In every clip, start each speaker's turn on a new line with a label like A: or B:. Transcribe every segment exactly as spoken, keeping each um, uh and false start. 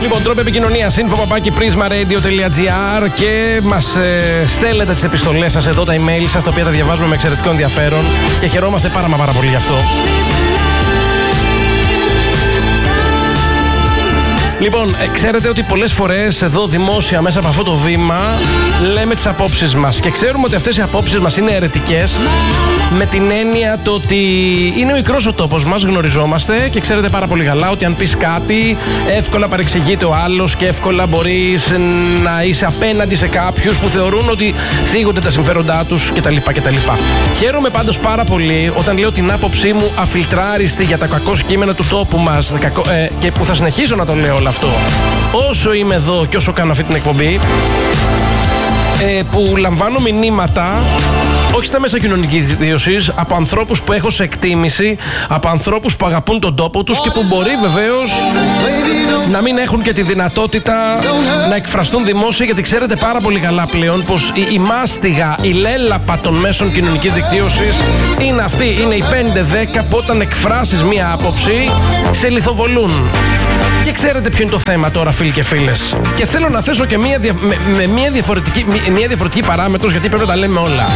A: Λοιπόν, τρόπο επικοινωνίας info παπάκι prismaradio.gr και μας ε, στέλνετε τις επιστολές σας εδώ, τα email σας, τα οποία τα διαβάζουμε με εξαιρετικό ενδιαφέρον και χαιρόμαστε πάρα μα πάρα πολύ γι' αυτό. Λοιπόν, ε, ξέρετε ότι πολλές φορές εδώ δημόσια μέσα από αυτό το βήμα λέμε τις απόψεις μας και ξέρουμε ότι αυτές οι απόψεις μας είναι αιρετικές, με την έννοια το ότι είναι μικρός ο τόπος μας, γνωριζόμαστε και ξέρετε πάρα πολύ καλά ότι αν πεις κάτι εύκολα παρεξηγείται ο άλλος και εύκολα μπορείς να είσαι απέναντι σε κάποιους που θεωρούν ότι θίγονται τα συμφέροντά τους κτλ. κτλ. Χαίρομαι πάντως πάρα πολύ όταν λέω την άποψή μου αφιλτράριστη για τα κακό κείμενα του τόπου μας ε, και που θα συνεχίσω να το λέω όλο αυτό όσο είμαι εδώ και όσο κάνω αυτή την εκπομπή, ε, που λαμβάνω μηνύματα όχι στα μέσα κοινωνικής δικτύωσης, από ανθρώπους που έχω σε εκτίμηση, από ανθρώπους που αγαπούν τον τόπο τους και που μπορεί βεβαίως να μην έχουν και τη δυνατότητα να εκφραστούν δημόσια, γιατί ξέρετε πάρα πολύ καλά πλέον πως η, η μάστιγα, η λέλαπα των μέσων κοινωνικής δικτύωσης είναι αυτή, είναι οι πέντε δέκα που όταν εκφράσεις μία άποψη σε λιθοβολούν. Και ξέρετε ποιο είναι το θέμα τώρα, φίλοι και φίλες. Και θέλω να θέσω και μία, δια, με, με μία, διαφορετική, μία διαφορετική παράμετρος, γιατί πρέπει να τα λέμε όλα.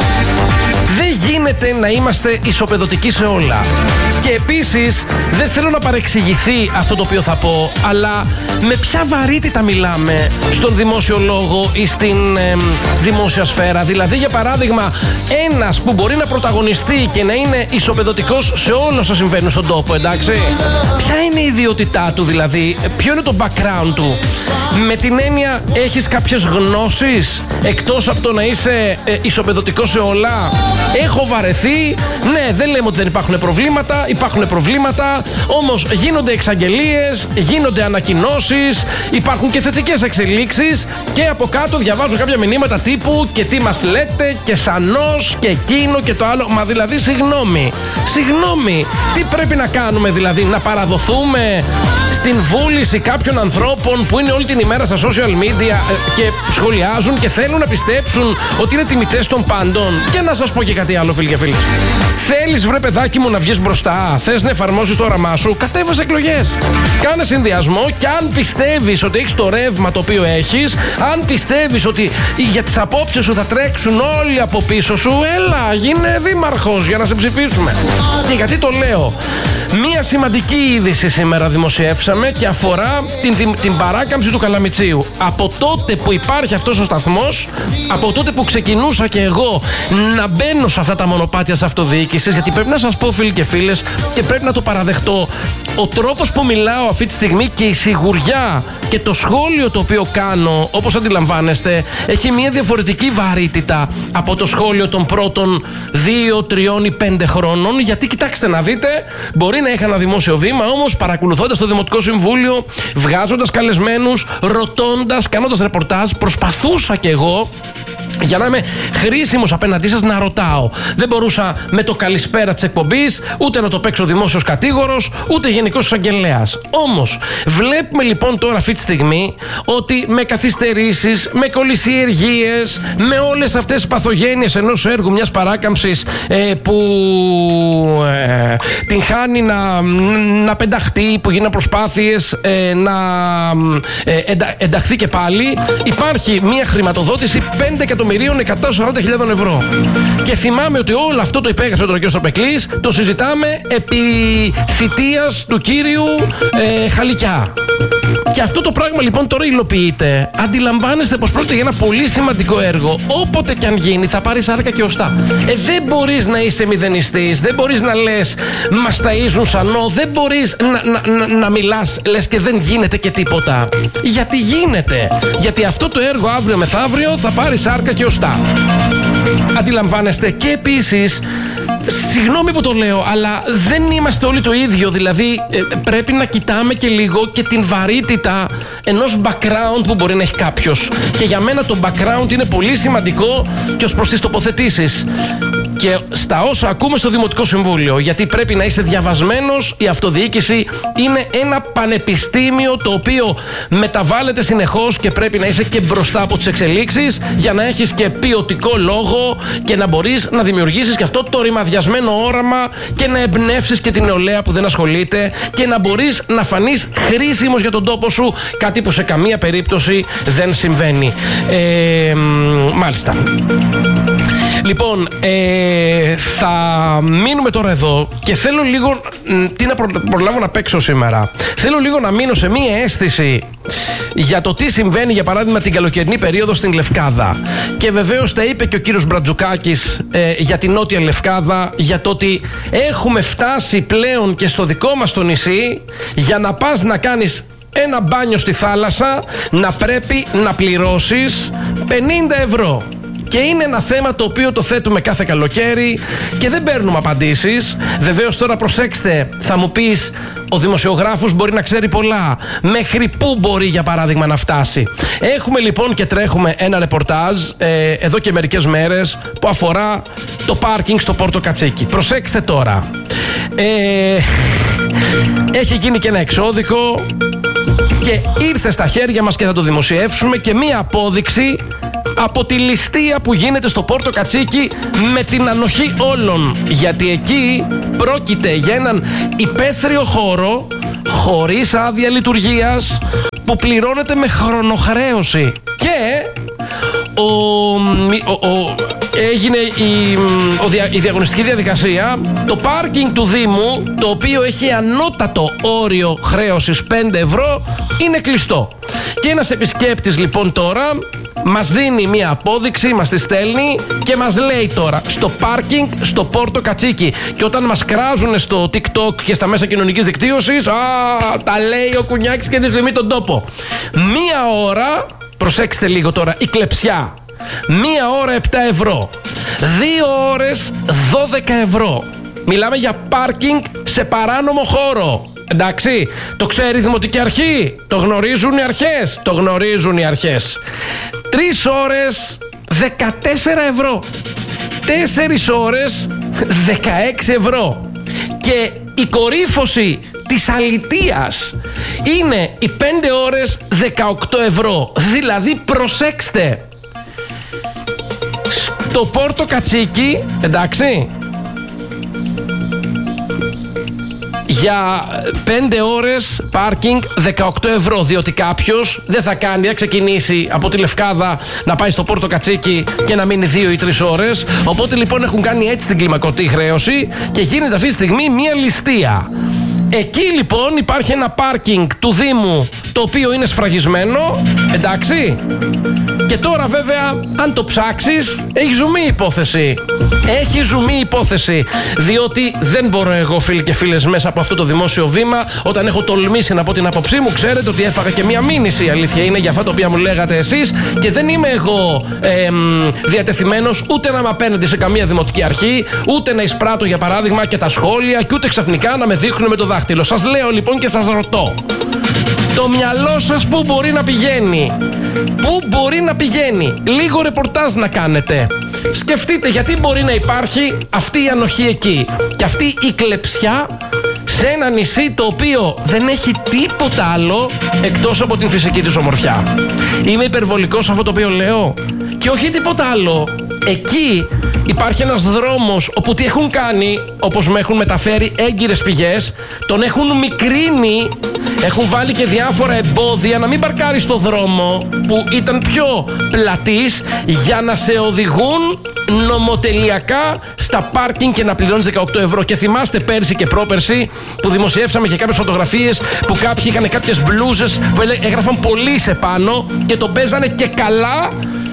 A: Δεν γίνεται να είμαστε ισοπεδωτικοί σε όλα. Και επίσης δεν θέλω να παρεξηγηθεί αυτό το οποίο θα πω, αλλά με ποια βαρύτητα μιλάμε στον δημόσιο λόγο ή στην ε, δημόσια σφαίρα. Δηλαδή, για παράδειγμα, ένας που μπορεί να πρωταγωνιστεί και να είναι ισοπεδωτικός σε όλα όσα συμβαίνουν στον τόπο, εντάξει. Ποια είναι η ιδιότητά του, δηλαδή, ποιο είναι το background του. Με την έννοια, έχεις κάποιες γνώσεις εκτός από το να είσαι ε, ισοπεδωτικός σε όλα. Έχω βαρεθεί. Ναι, δεν λέμε ότι δεν υπάρχουν προβλήματα. Υπάρχουν προβλήματα. Όμως γίνονται εξαγγελίες, γίνονται ανακοινώσεις, υπάρχουν και θετικές εξελίξεις. Και από κάτω διαβάζω κάποια μηνύματα τύπου και τι μας λέτε και σανός και εκείνο και το άλλο. Μα δηλαδή, συγγνώμη. Συγγνώμη. Τι πρέπει να κάνουμε, δηλαδή, να παραδοθούμε στην βούληση κάποιων ανθρώπων που είναι όλη την ημέρα στα social media και σχολιάζουν και θέλουν να πιστέψουν ότι είναι τιμητές των πάντων? Και να σας πω και κάτι άλλο, φίλοι και φίλοι. Θέλεις, βρε παιδάκι μου, να βγεις μπροστά? Θες να εφαρμόσεις το όραμά σου? Κατέβασε εκλογές. Κάνε συνδυασμό και αν πιστεύεις ότι έχεις το ρεύμα το οποίο έχεις, αν πιστεύεις ότι για τις απόψεις σου θα τρέξουν όλοι από πίσω σου, έλα, γίνε δήμαρχος για να σε ψηφίσουμε. Και γιατί το λέω? Μία σημαντική είδηση σήμερα δημοσιεύσαμε και αφορά την, την, την παράκαμψη του Καλαμιτσίου. Από τότε που υπάρχει αυτός ο σταθμός, από τότε που ξεκινούσα και εγώ να μπαίνω σε αυτά τα μονοπάτια της αυτοδιοίκησης, γιατί πρέπει να σας πω, φίλοι και φίλες, και πρέπει να το παραδεχτώ, ο τρόπος που μιλάω αυτή τη στιγμή και η σιγουριά και το σχόλιο το οποίο κάνω, όπως αντιλαμβάνεστε, έχει μια διαφορετική βαρύτητα από το σχόλιο των πρώτων δύο, τριών ή πέντε χρόνων. Γιατί κοιτάξτε να δείτε, μπορεί να είχα ένα δημόσιο βήμα, όμως παρακολουθώντας το Δημοτικό Συμβούλιο, βγάζοντας καλεσμένους, ρωτώντας, κάνοντας ρεπορτάζ, προσπαθούσα κι εγώ, για να είμαι χρήσιμος απέναντί σας, να ρωτάω. Δεν μπορούσα με το καλησπέρα της εκπομπής ούτε να το παίξω δημόσιος κατήγορος, ούτε γενικός εισαγγελέας. Όμως, βλέπουμε λοιπόν τώρα αυτή τη στιγμή ότι με καθυστερήσεις, με κολυσιεργίες, με όλες αυτές τις παθογένειες ενός έργου, μιας παράκαμψης ε, που ε, την χάνει να, να πενταχτεί, που γίνανε προσπάθειες ε, να ε, εντα, ενταχθεί και πάλι, υπάρχει μια χρηματοδότηση πέντε εκατομμυρίων εκατόν σαράντα χιλιάδων ευρώ. Και θυμάμαι ότι όλο αυτό το υπέγραψε τον κ. Στροπεκλής, το συζητάμε επί θητείας του κύριου ε, Χαλικιά. Και αυτό το πράγμα λοιπόν τώρα υλοποιείται. Αντιλαμβάνεστε πως πρόκειται για ένα πολύ σημαντικό έργο. Όποτε και αν γίνει, θα πάρει σάρκα και οστά. Ε, δεν μπορείς να είσαι μηδενιστής, δεν μπορείς να λες μας ταΐζουν σανό, δεν μπορείς να, να, να, να μιλάς λες και δεν γίνεται και τίποτα. Γιατί γίνεται. Γιατί αυτό το έργο αύριο μεθαύριο θα πάρει σάρκα και οστά. Αντιλαμβάνεστε. Και επίσης, συγγνώμη που το λέω, αλλά δεν είμαστε όλοι το ίδιο. Δηλαδή, ε, πρέπει να κοιτάμε και λίγο και την βαρύτητα ενός background που μπορεί να έχει κάποιος. Και για μένα το background είναι πολύ σημαντικό και ως προς τις τοποθετήσεις. και στα όσα ακούμε στο Δημοτικό Συμβούλιο. Γιατί πρέπει να είσαι διαβασμένος, η αυτοδιοίκηση είναι ένα πανεπιστήμιο το οποίο μεταβάλλεται συνεχώς και πρέπει να είσαι και μπροστά από τις εξελίξεις για να έχεις και ποιοτικό λόγο και να μπορείς να δημιουργήσεις και αυτό το ρημαδιασμένο όραμα και να εμπνεύσεις και την νεολαία που δεν ασχολείται και να μπορείς να φανείς χρήσιμος για τον τόπο σου, κάτι που σε καμία περίπτωση δεν συμβαίνει. Ε, μάλιστα. Λοιπόν, ε, θα μείνουμε τώρα εδώ και θέλω λίγο, τι να προ, προλάβω να παίξω σήμερα. Θέλω λίγο να μείνω σε μία αίσθηση για το τι συμβαίνει, για παράδειγμα, την καλοκαιρινή περίοδο στην Λευκάδα. Και βεβαίως τα είπε και ο κύριος Μπρατζουκάκης ε, για την Νότια Λευκάδα, για το ότι έχουμε φτάσει πλέον και στο δικό μας το νησί, για να πας να κάνεις ένα μπάνιο στη θάλασσα, να πρέπει να πληρώσεις πενήντα ευρώ. Και είναι ένα θέμα το οποίο το θέτουμε κάθε καλοκαίρι και δεν παίρνουμε απαντήσεις. Βεβαίως τώρα προσέξτε, θα μου πεις, ο δημοσιογράφος μπορεί να ξέρει πολλά. Μέχρι πού μπορεί για παράδειγμα να φτάσει? Έχουμε λοιπόν και τρέχουμε ένα ρεπορτάζ ε, εδώ και μερικές μέρες που αφορά το πάρκινγκ στο Πόρτο Κατσίκι. Προσέξτε τώρα. Ε, έχει γίνει και ένα εξώδικο και ήρθε στα χέρια μας και θα το δημοσιεύσουμε και μία απόδειξη από τη ληστεία που γίνεται στο Πόρτο Κατσίκι με την ανοχή όλων. Γιατί εκεί πρόκειται για έναν υπαίθριο χώρο χωρίς άδεια λειτουργίας που πληρώνεται με χρονοχρέωση. Και ο, ο, ο, έγινε η, ο, η διαγωνιστική διαδικασία. Το πάρκινγκ του Δήμου, το οποίο έχει ανώτατο όριο χρέωσης πέντε ευρώ, είναι κλειστό. Και ένας επισκέπτης λοιπόν τώρα μας δίνει μία απόδειξη, μας τη στέλνει και μας λέει τώρα στο πάρκινγκ στο Πόρτο Κατσίκι. Και όταν μας κράζουν στο TikTok και στα μέσα κοινωνικής δικτύωσης, α, τα λέει ο Κουνιάκης και δυσφημεί τον τόπο. Μία ώρα, προσέξτε λίγο τώρα, η κλεψιά. Μία ώρα επτά ευρώ. Δύο ώρες δώδεκα ευρώ. Μιλάμε για πάρκινγκ σε παράνομο χώρο. Εντάξει, το ξέρει η Δημοτική Αρχή, το γνωρίζουν οι αρχές, το γνωρίζουν οι αρχές. Τρεις ώρες δεκατέσσερα ευρώ. Τέσσερις ώρες δεκαέξι ευρώ. Και η κορύφωση της αλητείας είναι οι πέντε ώρες δεκαοκτώ ευρώ. Δηλαδή προσέξτε, στο Πόρτο Κατσίκι, εντάξει, για πέντε ώρες πάρκινγκ δεκαοκτώ ευρώ. Διότι κάποιος δεν θα κάνει, θα ξεκινήσει από τη Λευκάδα να πάει στο Πόρτο Κατσίκι και να μείνει δύο ή τρεις ώρες. Οπότε λοιπόν έχουν κάνει έτσι την κλιμακωτή χρέωση και γίνεται αυτή τη στιγμή μια ληστεία. Εκεί λοιπόν υπάρχει ένα πάρκινγκ του Δήμου το οποίο είναι σφραγισμένο, εντάξει. Και τώρα βέβαια αν το ψάξεις έχει ζουμί υπόθεση. Έχει ζουμί υπόθεση. Διότι δεν μπορώ εγώ, φίλοι και φίλες, μέσα από αυτό το δημόσιο βήμα, όταν έχω τολμήσει να πω την άποψή μου, ξέρετε ότι έφαγα και μία μήνυση. Η αλήθεια είναι για αυτά τα οποία μου λέγατε εσείς. Και δεν είμαι εγώ ε, διατεθειμένος ούτε να είμαι απέναντι σε καμία δημοτική αρχή, ούτε να εισπράττω για παράδειγμα και τα σχόλια, και ούτε ξαφνικά να με δείχνουν με το δάχτυλο. Σας λέω λοιπόν και σας ρωτώ, το μυαλό σας πού μπορεί να πηγαίνει? Πού μπορεί να πηγαίνει? Λίγο ρεπορτάζ να κάνετε. Σκεφτείτε γιατί μπορεί να υπάρχει αυτή η ανοχή εκεί και αυτή η κλεψιά σε ένα νησί το οποίο δεν έχει τίποτα άλλο εκτός από την φυσική της ομορφιά. Είμαι υπερβολικός σε αυτό το οποίο λέω? Και όχι τίποτα άλλο. Εκεί υπάρχει ένας δρόμος όπου τι έχουν κάνει, όπως με έχουν μεταφέρει έγκυρες πηγές, τον έχουν μικρύνει, έχουν βάλει και διάφορα εμπόδια να μην παρκάρεις στο δρόμο που ήταν πιο πλατής, για να σε οδηγούν νομοτελειακά στα πάρκινγκ και να πληρώνεις δεκαοκτώ ευρώ. Και θυμάστε πέρσι και πρόπερσι που δημοσιεύσαμε και κάποιες φωτογραφίες που κάποιοι είχαν κάποιες μπλούζες που έγραφαν «Πολύς» επάνω και το παίζανε και καλά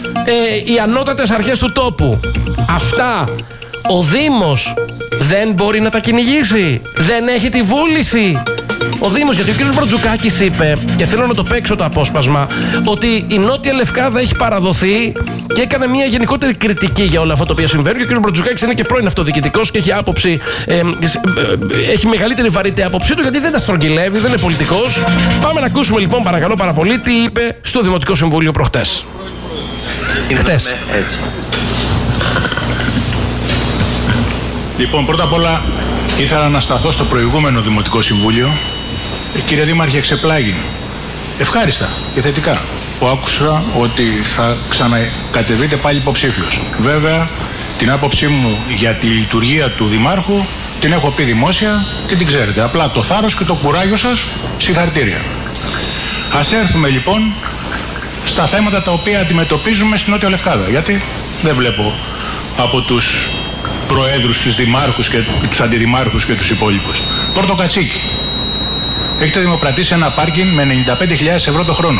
A: ε, οι ανώτατες αρχές του τόπου. Αυτά ο Δήμος δεν μπορεί να τα κυνηγήσει, δεν έχει τη βούληση. Ο Δήμος, γιατί ο κ. Μπρατζουκάκης είπε, και θέλω να το παίξω το απόσπασμα, ότι η Νότια Λευκάδα έχει παραδοθεί και έκανε μια γενικότερη κριτική για όλα αυτά τα οποία συμβαίνουν. Και ο κ. Μπρατζουκάκης είναι και πρώην αυτοδιοικητικός και έχει άποψη, ε, ε, ε, έχει μεγαλύτερη βαρύτητα άποψή του, γιατί δεν τα στρογγυλεύει, δεν είναι πολιτικός. Πάμε να ακούσουμε λοιπόν, παρακαλώ πάρα πολύ, τι είπε στο Δημοτικό Συμβούλιο προχτές. Χτες.
B: Έτσι. Λοιπόν, πρώτα απ' όλα ήθελα να σταθώ στο προηγούμενο Δημοτικό Συμβούλιο. Ε, κύριε Δήμαρχε, εξεπλάγει. Ευχάριστα και θετικά που άκουσα ότι θα ξανακατεβείτε πάλι υποψήφιος. Βέβαια, την άποψή μου για τη λειτουργία του Δημάρχου την έχω πει δημόσια και την ξέρετε. Απλά το θάρρος και το κουράγιο σας, συγχαρητήρια. Ας έρθουμε λοιπόν στα θέματα τα οποία αντιμετωπίζουμε στην Νότια Λευκάδα. Γιατί δεν βλέπω από τους προέδρους, τους δημάρχους και τους αντιδημάρχους και τους υπόλοιπους. Πορτοκατσίκι. Έχετε δημοπρατήσει ένα πάρκινγκ με ενενήντα πέντε χιλιάδες ευρώ το χρόνο.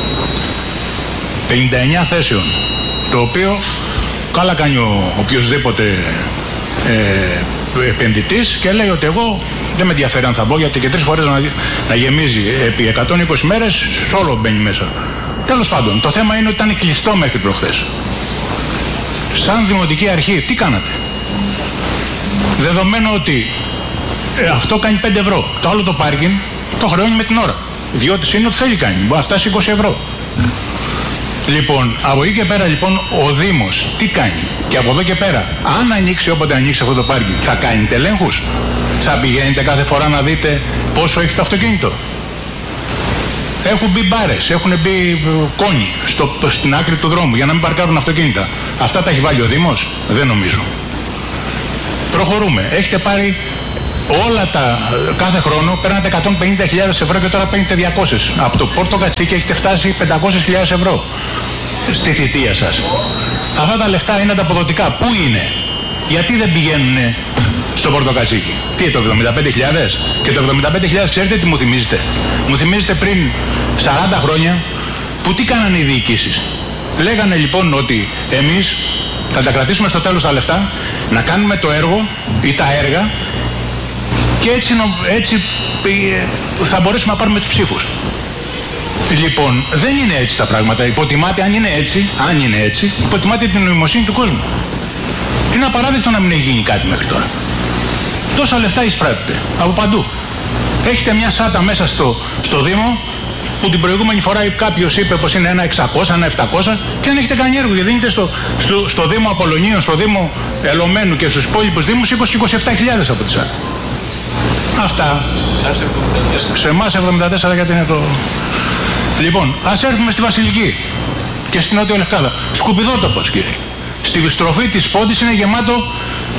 B: πενήντα εννέα θέσεων. Το οποίο καλά κάνει ο οποιοσδήποτε ε, επενδυτής και λέει ότι εγώ δεν με ενδιαφέρει αν θα μπω, γιατί και τρεις φορές να, να γεμίζει επί εκατόν είκοσι μέρες όλο μπαίνει μέσα. Τέλος πάντων, το θέμα είναι ότι ήταν κλειστό μέχρι προχθές. Σαν Δημοτική Αρχή, τι κάνατε? Δεδομένου ότι ε, αυτό κάνει πέντε ευρώ, το άλλο το πάρκινγκ το χρεώνει με την ώρα. Διότι είναι ότι θέλει κάνει, μπορεί να φτάσει είκοσι ευρώ. Λοιπόν, από εκεί και πέρα λοιπόν ο Δήμος τι κάνει? Και από εδώ και πέρα, αν ανοίξει όποτε ανοίξει αυτό το πάρκινγκ, θα κάνετε ελέγχους? Θα πηγαίνετε κάθε φορά να δείτε πόσο έχει το αυτοκίνητο? Έχουν μπει μπάρες, έχουν μπει κόνοι στο, στην άκρη του δρόμου για να μην παρκάρουν αυτοκίνητα. Αυτά τα έχει βάλει ο Δήμος? Δεν νομίζω. Προχωρούμε. Έχετε πάρει όλα τα, κάθε χρόνο παίρνατε εκατόν πενήντα χιλιάδες ευρώ και τώρα παίρνετε διακόσιες. Από το Πορτοκατσίκι έχετε φτάσει πεντακόσιες χιλιάδες ευρώ στη θητεία σας. Αυτά τα λεφτά είναι ανταποδοτικά. Πού είναι? Γιατί δεν πηγαίνουν στο Πορτοκατσίκι? Τι, το εβδομήντα πέντε χιλιάδες? Και το εβδομήντα πέντε χιλιάδες ξέρετε τι μου θυμίζετε? Μου θυμίζετε πριν σαράντα χρόνια που τι κάνανε οι διοικήσεις? Λέγανε λοιπόν ότι εμείς θα τα κρατήσουμε στο τέλος τα λεφτά, να κάνουμε το έργο ή τα έργα και έτσι, έτσι θα μπορέσουμε να πάρουμε τους ψήφους. Λοιπόν, δεν είναι έτσι τα πράγματα. Υποτιμάτε, αν είναι έτσι, αν είναι έτσι, υποτιμάτε την νοημοσύνη του κόσμου. Είναι απαράδεκτο να μην έχει γίνει κάτι μέχρι τώρα. Τόσα λεφτά εισπράττετε από παντού. Έχετε μια σάτα μέσα στο, στο Δήμο που την προηγούμενη φορά κάποιος είπε πως είναι ένα εξακόσια, ένα επτακόσια και δεν έχετε κάνει έργο, γιατί δίνετε στο, στο, στο Δήμο Απολωνίων, στο Δήμο Ελωμένου και στους υπόλοιπους Δήμους είκοσι και είκοσι επτά χιλιάδες από τη σάτα. Αυτά. Σε εμάς εβδομήντα τέσσερα γιατί είναι το... Λοιπόν, ας έρθουμε στη Βασιλική και στην Νότια Λευκάδα. Σκουπιδότοπος, κύριε. Στη στροφή της Πόντης είναι γεμάτο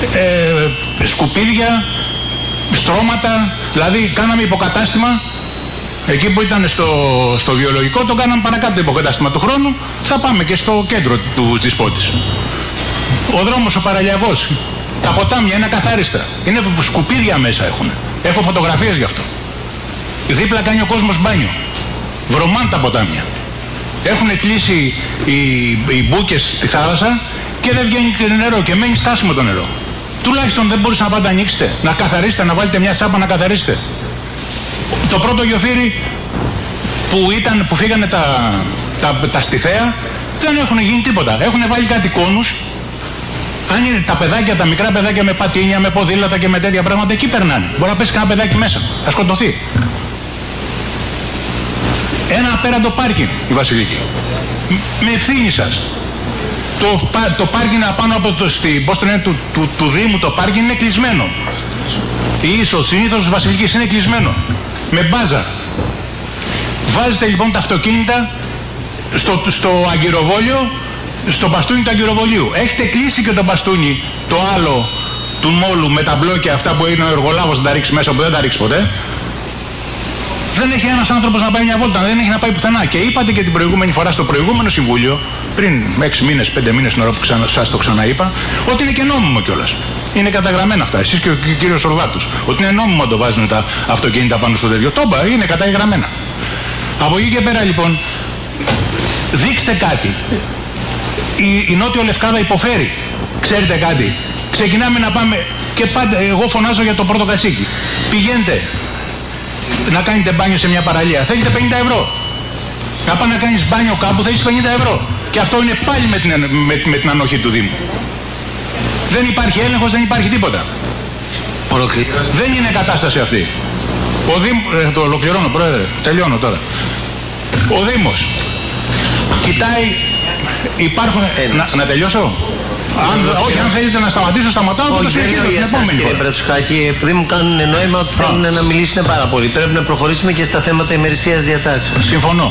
B: ε, σκουπίδια, στρώματα, δηλαδή κάναμε υποκατάστημα. Εκεί που ήταν στο, στο βιολογικό το κάναμε παρακάτω το υποκατάστημα του χρόνου, θα πάμε και στο κέντρο του, της Πόντης. Ο δρόμος ο παραλιακός, τα ποτάμια είναι ακαθάριστα, είναι σκουπίδια μέσα έχουν. Έχω φωτογραφίες γι' αυτό. Δίπλα κάνει ο κόσμος μπάνιο. Βρωμάν τα ποτάμια. Έχουν κλείσει οι, οι μπούκες στη θάλασσα και δεν βγαίνει νερό και μένει στάσιμο το νερό. Τουλάχιστον δεν μπορούσατε να πάτε να ανοίξετε, να καθαρίσετε, να βάλετε μια σάπα να καθαρίσετε. Το πρώτο γεωφύρι που, ήταν, που φύγανε τα, τα, τα στιθέα δεν έχουν γίνει τίποτα. Έχουν βάλει κάτι κόνους. Αν είναι τα παιδάκια, τα μικρά παιδάκια με πατίνια, με ποδήλατα και με τέτοια πράγματα, εκεί περνάνε. Μπορεί να πέσει κανένα παιδάκι μέσα, θα σκοτωθεί. Ένα απέραντο πάρκινγκ η Βασιλική. Με ευθύνη σας. Το, το πάρκινγκ απάνω από το, στη, πώς το λένε, του, του, του Δήμου το πάρκινγκ είναι κλεισμένο. Η είσοδος, συνήθως της Βασιλικής είναι κλεισμένο. Με μπάζα. Βάζετε λοιπόν τα αυτοκίνητα στο, στο αγκυροβόλιο, στο μπαστούνι του αγκυροβολίου. Έχετε κλείσει και το μπαστούνι, το άλλο του μόλου με τα μπλόκια αυτά που είναι ο εργολάβος να τα ρίξει μέσα, που δεν τα ρίξει ποτέ. Δεν έχει ένας άνθρωπος να πάει μια βόλτα, δεν έχει να πάει πουθενά. Και είπατε και την προηγούμενη φορά στο προηγούμενο συμβούλιο, πριν έξι μήνες, πέντε μήνες την ώρα που ξανα, σας το ξαναείπα, ότι είναι και νόμιμο κιόλας. Είναι καταγραμμένα αυτά, εσείς και ο κύριος Ορδάτος. Ότι είναι νόμιμο να το βάζουν τα αυτοκίνητα πάνω στο τέτοιο. Το είπα, είναι καταγραμμένα. Από εκεί και πέρα λοιπόν, δείξτε κάτι. Η, η Νότιο Λευκάδα υποφέρει. Ξέρετε κάτι. Ξεκινάμε να πάμε και πάντα, εγώ φωνάζω για το Πορτοκατσίκι. Πηγαίνετε να κάνετε μπάνιο σε μια παραλία. Θέλετε πενήντα ευρώ. Να πάει να κάνεις μπάνιο κάπου θέλεις πενήντα ευρώ. Και αυτό είναι πάλι με την, με, με την ανοχή του Δήμου. Δεν υπάρχει έλεγχος, δεν υπάρχει τίποτα. Δεν είναι κατάσταση αυτή. Ο Δήμος, ε, το ολοκληρώνω πρόεδρε, τελειώνω τώρα. Ο Δήμος κοιτάει, υπάρχουν, να, να τελειώσω. Αν, όχι, αν θέλετε να σταματήσω, σταματάω.
C: Όχι, δεν είναι για εσάς, κύριε Μπρατσουκάκη, επειδή μου κάνουν νόημα ότι θέλουν να μιλήσουν πάρα πολύ. Πρέπει να προχωρήσουμε και στα θέματα ημερησίας διατάξεως.
B: Συμφωνώ.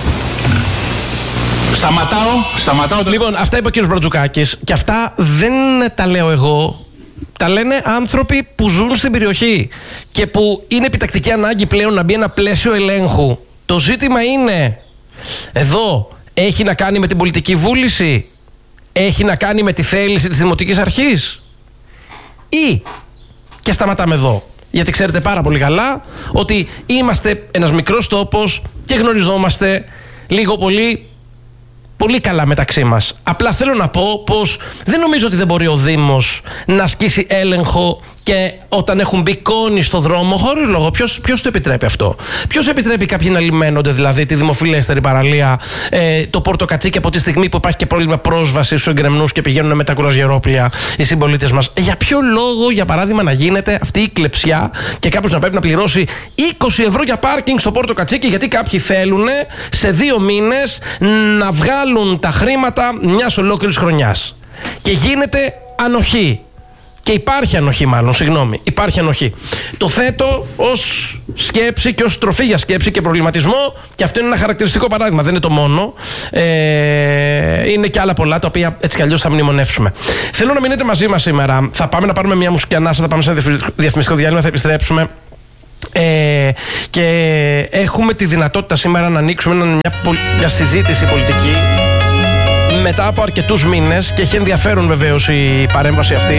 B: Σταματάω, σταματάω. Το...
A: Λοιπόν, αυτά είπε ο κύριος Μπρατζουκάκης και αυτά δεν τα λέω εγώ. Τα λένε άνθρωποι που ζουν στην περιοχή και που είναι επιτακτική ανάγκη πλέον να μπει ένα πλαίσιο ελέγχου. Το ζήτημα είναι, εδώ έχει να κάνει με την πολιτική βούληση, έχει να κάνει με τη θέληση της Δημοτικής Αρχής ή, και σταματάμε εδώ, γιατί ξέρετε πάρα πολύ καλά ότι είμαστε ένας μικρός τόπος και γνωριζόμαστε λίγο πολύ πολύ καλά μεταξύ μας. Απλά θέλω να πω πως δεν νομίζω ότι δεν μπορεί ο Δήμος να ασκήσει έλεγχο και όταν έχουν μπει κόνοι στο δρόμο, χωρίς λόγο. Ποιος, ποιος το επιτρέπει αυτό? Ποιος επιτρέπει κάποιοι να λιμένονται, δηλαδή τη δημοφιλέστερη παραλία, ε, το Πορτοκατσίκι, από τη στιγμή που υπάρχει και πρόβλημα πρόσβασης στους εγκρεμνούς και πηγαίνουν με τα κουρασγερόπλια οι συμπολίτες μας? Ε, για ποιο λόγο, για παράδειγμα, να γίνεται αυτή η κλεψιά και κάποιος να πρέπει να πληρώσει είκοσι ευρώ για πάρκινγκ στο Πορτοκατσίκι, γιατί κάποιοι θέλουν σε δύο μήνες να βγάλουν τα χρήματα μιας ολόκληρης χρονιάς? Και γίνεται ανοχή. Και υπάρχει ανοχή, μάλλον, συγγνώμη. Υπάρχει ανοχή. Το θέτω ως σκέψη και ως τροφή για σκέψη και προβληματισμό, και αυτό είναι ένα χαρακτηριστικό παράδειγμα. Δεν είναι το μόνο. Ε, είναι και άλλα πολλά τα οποία έτσι κι αλλιώς θα μνημονεύσουμε. Θέλω να μείνετε μαζί μας σήμερα. Θα πάμε να πάρουμε μια μουσική ανάσα, θα πάμε σε ένα διαφημιστικό διάλειμμα, θα επιστρέψουμε. Ε, και έχουμε τη δυνατότητα σήμερα να ανοίξουμε μια, μια συζήτηση πολιτική μετά από αρκετούς μήνες, και έχει ενδιαφέρον βεβαίως η παρέμβαση αυτή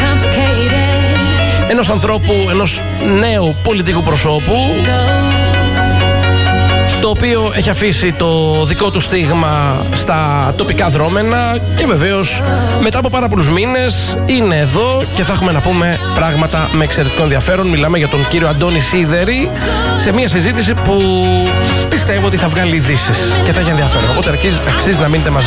A: ενός ανθρώπου, ενός νέου πολιτικού προσώπου, το οποίο έχει αφήσει το δικό του στίγμα στα τοπικά δρόμενα και βεβαίως μετά από πάρα πολλούς μήνες είναι εδώ και θα έχουμε να πούμε πράγματα με εξαιρετικό ενδιαφέρον. Μιλάμε για τον κύριο Αντώνη Σίδερη σε μια συζήτηση που πιστεύω ότι θα βγάλει ειδήσεις και θα έχει ενδιαφέρον. Οπότε αξίζει να μείνετε μαζί.